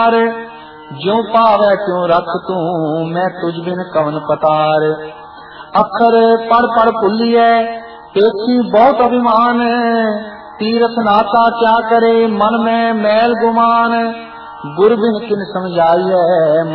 ज्यों पावै त्यों रख तू, मैं तुझ बिन कवन पतार। अखर पढ़ पढ़ भुलिए पेखी बहुत अभिमान, तीरथ नाता क्या करे मन में मैल गुमान। गुर बिन किन समझाइए